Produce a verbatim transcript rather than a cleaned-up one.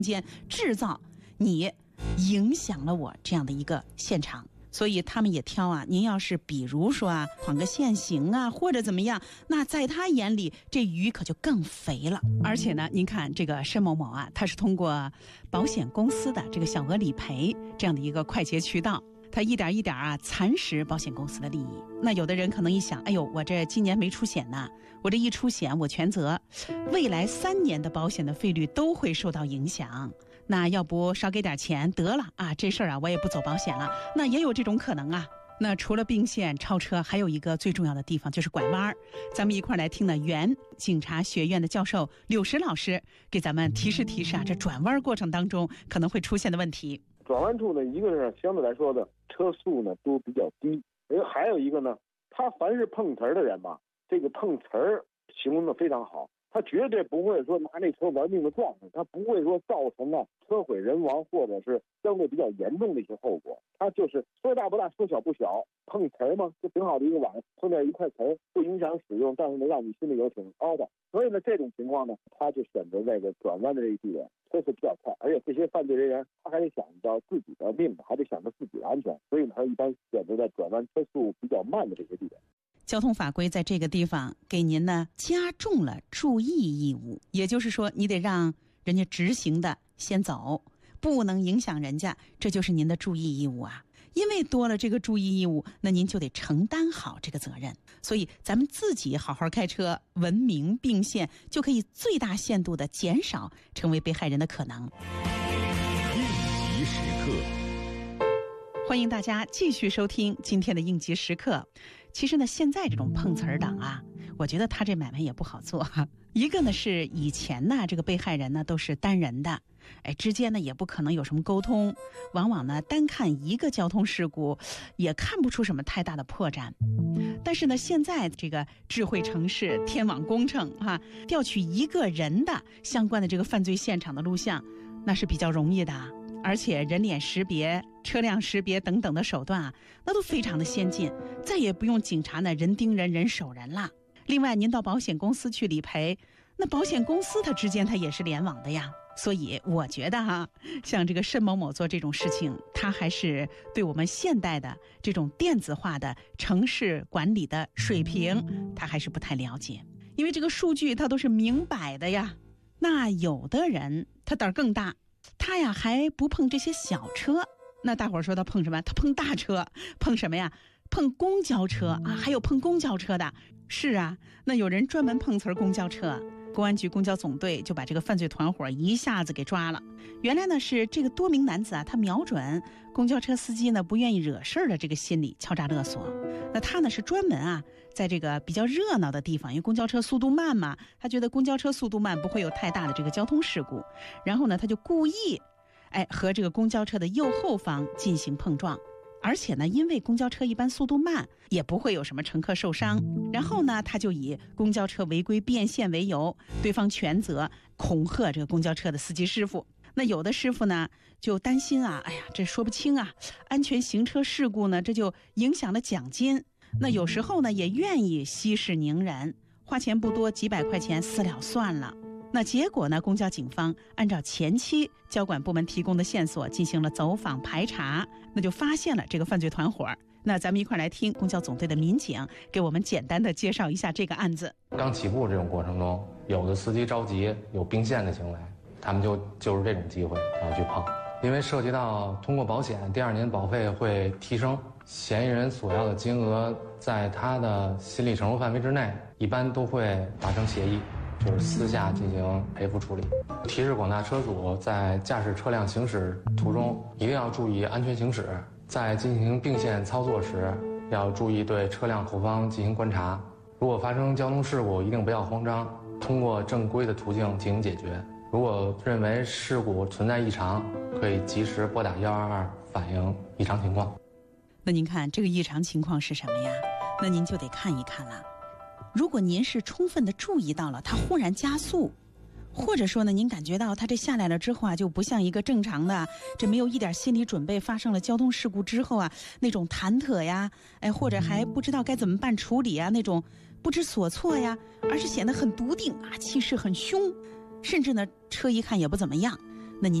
间制造你影响了我这样的一个现场。所以他们也挑啊，您要是比如说啊闯个现行啊或者怎么样，那在他眼里这鱼可就更肥了。而且呢，您看这个申某某啊，他是通过保险公司的这个小额理赔这样的一个快捷渠道，他一点一点啊蚕食保险公司的利益。那有的人可能一想，哎呦，我这今年没出险呢，我这一出险我全责，未来三年的保险的费率都会受到影响，那要不少给点钱得了啊，这事儿啊我也不走保险了。那也有这种可能啊。那除了并线超车，还有一个最重要的地方就是拐弯。咱们一块来听呢原警察学院的教授柳石老师给咱们提示提示啊，这转弯过程当中可能会出现的问题。 转弯处呢，一个是相对来说的车速呢都比较低，还有一个呢，他凡是碰瓷儿的人吧，这个碰瓷儿形容的非常好，他绝对不会说拿那车玩命的撞他，他不会说造成了车毁人亡或者是相对比较严重的一些后果。他就是说大不大，说小不小，碰瓷儿嘛，就挺好的一个碗，碰见一块瓷儿，不影响使用，但是呢让你心里有挺高的。所以呢，这种情况呢，他就选择这个转弯的这个地点，车速比较快，而且这些犯罪人员他还得想到自己的命，还得想到自己的安全，所以呢，他一般选择在转弯车速比较慢的这些地点。 交通法规在这个地方给您呢加重了注意义务，也就是说你得让人家直行的先走，不能影响人家，这就是您的注意义务啊。因为多了这个注意义务，那您就得承担好这个责任。所以咱们自己好好开车，文明并线，就可以最大限度的减少成为被害人的可能。 应急时刻， 欢迎大家继续收听今天的应急时刻。其实呢，现在这种碰瓷儿党啊，我觉得他这买卖也不好做哈。一个呢是以前呢，这个被害人呢都是单人的，哎，之间呢也不可能有什么沟通，往往呢单看一个交通事故也看不出什么太大的破绽。但是呢，现在这个智慧城市、天网工程哈、啊，调取一个人的相关的这个犯罪现场的录像，那是比较容易的。而且人脸识别、车辆识别等等的手段啊，那都非常的先进，再也不用警察呢人盯人、人守人了。另外，您到保险公司去理赔，那保险公司它之间它也是联网的呀。所以我觉得哈，像这个申某某做这种事情，他还是对我们现代的这种电子化的城市管理的水平，他还是不太了解。因为这个数据它都是明摆的呀。那有的人他胆儿更大，他呀还不碰这些小车，那大伙儿说他碰什么？他碰大车，碰什么呀？碰公交车啊，还有碰公交车的。是啊，那有人专门碰瓷儿公交车，公安局公交总队就把这个犯罪团伙一下子给抓了。原来呢是这个多名男子啊，他瞄准公交车司机呢不愿意惹事儿的这个心理敲诈勒索。那他呢是专门啊在这个比较热闹的地方，因为公交车速度慢嘛，他觉得公交车速度慢不会有太大的这个交通事故，然后呢他就故意哎和这个公交车的右后方进行碰撞。而且呢，因为公交车一般速度慢，也不会有什么乘客受伤。然后呢，他就以公交车违规变线为由，对方全责，恐吓这个公交车的司机师傅。那有的师傅呢，就担心啊，哎呀，这说不清啊，安全行车事故呢，这就影响了奖金。那有时候呢，也愿意息事宁人，花钱不多，几百块钱私了算了。那结果呢，公交警方按照前期交管部门提供的线索进行了走访排查，那就发现了这个犯罪团伙。那咱们一块来听公交总队的民警给我们简单的介绍一下这个案子。 刚起步这种过程中，有的司机着急，有并线的行为，他们就就是这种机会然后去碰，因为涉及到通过保险，第二年保费会提升，嫌疑人索要的金额在他的心理承受范围之内，一般都会达成协议，就是私下进行赔付处理。提示广大车主在驾驶车辆行驶途中一定要注意安全行驶，在进行并线操作时要注意对车辆后方进行观察。如果发生交通事故，一定不要慌张，通过正规的途径进行解决。如果认为事故存在异常，可以及时拨打一二二反映异常情况。 那您看这个异常情况是什么呀？那您就得看一看了。如果您是充分的注意到了它忽然加速，或者说呢您感觉到它这下来了之后啊，就不像一个正常的，这没有一点心理准备，发生了交通事故之后啊那种忐忑呀，哎，或者还不知道该怎么办处理啊，那种不知所措呀，而是显得很笃定啊，气势很凶，甚至呢车一看也不怎么样，